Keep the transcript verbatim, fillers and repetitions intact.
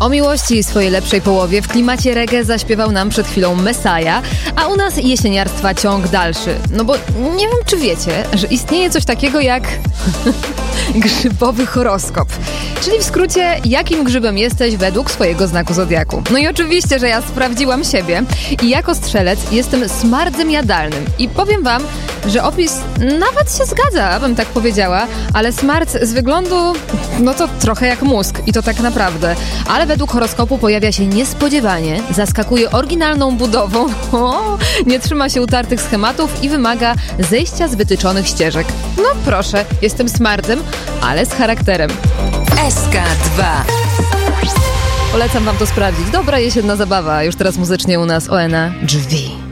O miłości swojej lepszej połowie w klimacie reggae zaśpiewał nam przed chwilą Messiah, a u nas jesieniarstwa ciąg dalszy. No bo nie wiem, czy wiecie, że istnieje coś takiego jak grzybowy horoskop. Czyli w skrócie, jakim grzybem jesteś według swojego znaku zodiaku. No i oczywiście, że ja sprawdziłam siebie i jako strzelec jestem smardzem jadalnym. I powiem wam, że opis nawet się zgadza, bym tak powiedziała, ale smarc z wyglądu, no to trochę jak mózg i to tak naprawdę. Ale według horoskopu pojawia się niespodziewanie, zaskakuje oryginalną budową, o, nie trzyma się utartych schematów i wymaga zejścia z wytyczonych ścieżek. No proszę, jestem smardzem, ale z charakterem. S K dwa. Polecam wam to sprawdzić. Dobra jesienna zabawa. Już teraz muzycznie u nas Oena Drzwi.